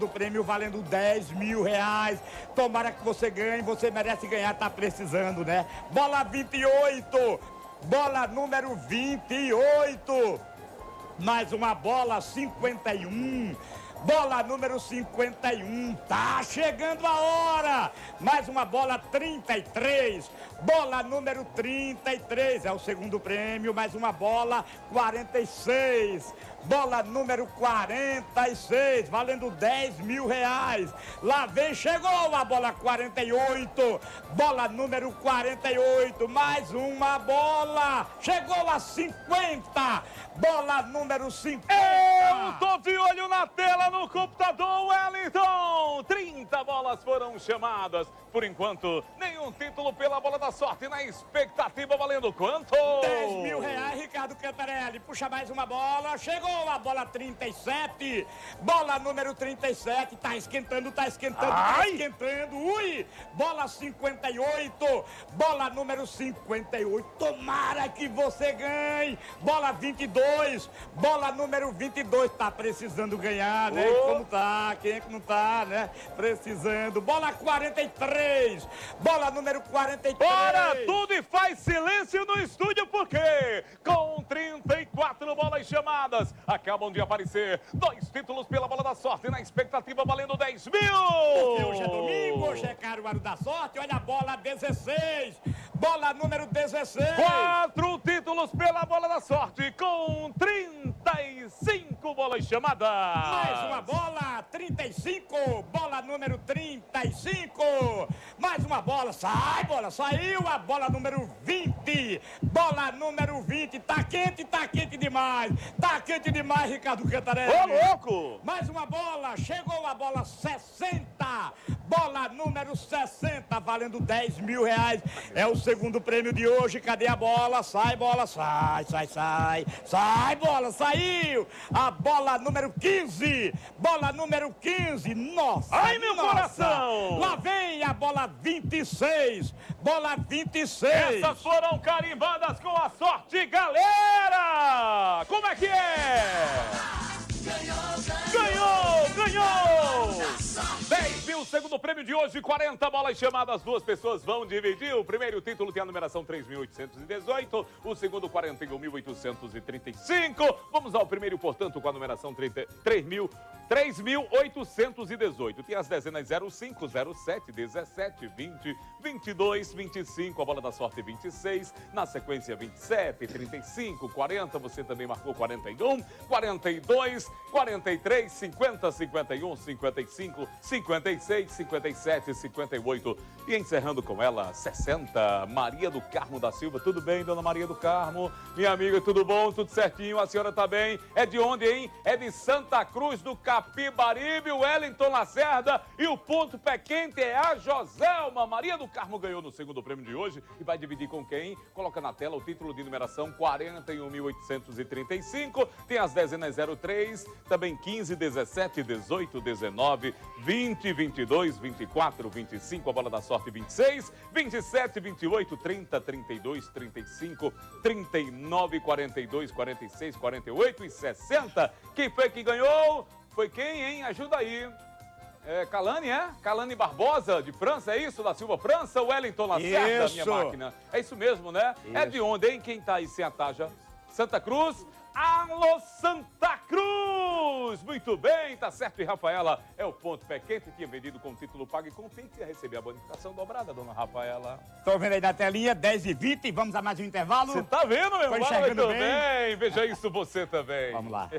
segundo prêmio valendo 10 mil reais. Tomara que você ganhe, você merece ganhar, tá precisando, né? Bola 28, bola número 28. Mais uma bola 51. Bola número 51, tá chegando a hora. Mais uma bola 33. Bola número 33, é o segundo prêmio. Mais uma bola 46. Bola número 46, valendo 10 mil reais. Lá vem, chegou a bola 48. Bola número 48, mais uma bola. Chegou a 50. Bola número 50. Eu tô de olho na tela no computador, Wellington. 30 bolas foram chamadas. Por enquanto, nenhum título pela bola da sorte. Na expectativa, valendo quanto? 10 mil reais, Ricardo Cantarelli. Puxa mais uma bola. Chegou a bola 37. Bola número 37. Tá esquentando, tá esquentando, tá esquentando. Ui! Bola 58. Bola número 58. Tomara que você ganhe. Bola 22. Bola número 22. Tá precisando ganhar, né? Como tá? Quem é que não tá, né? Precisando. Bola 43. Bola número 43. Para tudo e faz silêncio no estúdio, porque com 34 bolas chamadas, acabam de aparecer 2 títulos pela bola da sorte, na expectativa valendo 10 mil. Porque hoje é domingo, hoje é Caruaru da Sorte. Olha a bola 16. Bola número 16. 4 títulos pela bola da sorte, com 35 bolas chamadas. Mais uma bola, 35. Bola número 35. Mais uma bola, sai bola, saiu a bola número 20. Bola número 20, tá quente demais. Tá quente demais, Ricardo Cantarelli. Ô, louco! Mais uma bola, chegou a bola 60. Bola número 60, valendo 10 mil reais. É o segundo prêmio de hoje. Cadê a bola? Sai, bola, sai. Sai, bola, saiu. A bola número 15. Bola número 15. Nossa, ai, meu coração! Lá vem a bola 26. Bola 26. Essas foram carimbadas com a sorte, galera! Como é que é? Ganhou! 10 mil, segundo prêmio de hoje, 40 bolas chamadas, 2 pessoas vão dividir. O primeiro título tem a numeração 3.818, o segundo 41.835. Vamos ao primeiro, portanto, com a numeração 3.818. Tem as dezenas 05, 07, 17, 20, 22, 25, a bola da sorte 26, na sequência 27, 35, 40, você também marcou 41, 42, 43, 50, 51, 55, 56, 57, 58 e encerrando com ela 60, Maria do Carmo da Silva. Tudo bem, dona Maria do Carmo? Minha amiga, tudo bom? Tudo certinho? A senhora tá bem? É de onde, hein? É de Santa Cruz do Capibaribe, Wellington Lacerda, e o ponto pé quente é a Joselma. Maria do Carmo ganhou no segundo prêmio de hoje e vai dividir com quem? Coloca na tela o título de numeração 41.835, tem as dezenas 03, também 15, 17, 18, 19, 20, 22, 24, 25, a bola da sorte 26, 27, 28, 30, 32, 35, 39, 42, 46, 48 e 60. Quem foi que ganhou? Foi quem, hein? Ajuda aí. Calani, é? Calani Barbosa, de França, é isso? Da Silva França? Wellington Lacerda, minha máquina. É isso mesmo, né? Isso. É de onde, hein? Quem tá aí sem a taja? Santa Cruz? Alô, Santa Cruz! Muito bem, tá certo. E Rafaela é o ponto pé quente, tinha vendido com título pago e com Pix e receber a bonificação dobrada, dona Rafaela. Tô vendo aí na telinha, 10h20, vamos a mais um intervalo. Você tá vendo, meu irmão? Enxergando bem. Veja isso você também. Vamos lá.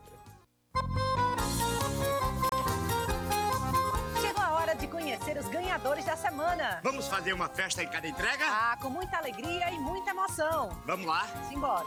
Chegou a hora de conhecer os ganhadores da semana. Vamos fazer uma festa em cada entrega? Ah, com muita alegria e muita emoção. Vamos lá. Simbora.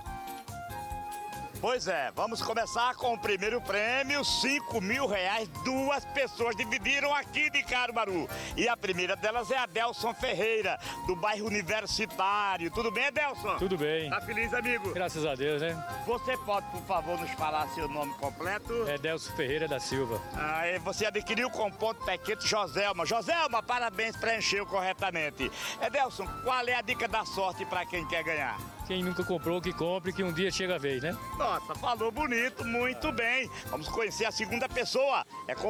Pois é, vamos começar com o primeiro prêmio, 5 mil reais. 2 pessoas dividiram aqui de Caruaru. E a primeira delas é a Adelson Ferreira, do bairro Universitário. Tudo bem, Adelson? Tudo bem. Tá feliz, amigo? Graças a Deus, né? Você pode, por favor, nos falar seu nome completo? É Delcio Ferreira da Silva. Você adquiriu com ponto pé quente Joselma. Joselma, parabéns, preencheu corretamente. Adelson, qual é a dica da sorte para quem quer ganhar? Quem nunca comprou, que compre, que um dia chega a vez, né? Nossa, falou bonito, muito bem. Vamos conhecer a segunda pessoa. É com